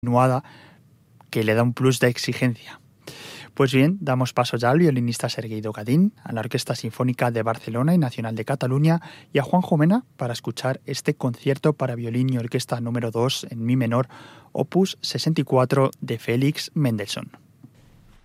continuada que le da un plus de exigencia. Pues bien, damos paso ya al violinista Serguei Dogadin, a la Orquesta Sinfónica de Barcelona y Nacional de Cataluña y a Juanjo Mena para escuchar este concierto para violín y orquesta número 2 en mi menor, opus 64 de Félix Mendelssohn.